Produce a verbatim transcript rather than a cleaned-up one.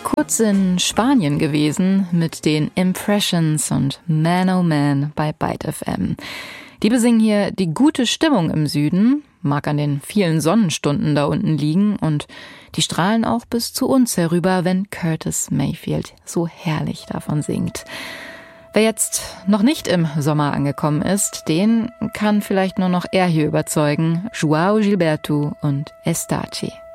Kurz in Spanien gewesen mit den Impressions und Man oh Man bei Byte F M. Die besingen hier die gute Stimmung im Süden, mag an den vielen Sonnenstunden da unten liegen, und die strahlen auch bis zu uns herüber, wenn Curtis Mayfield so herrlich davon singt. Wer jetzt noch nicht im Sommer angekommen ist, den kann vielleicht nur noch er hier überzeugen. João Gilberto und Estache.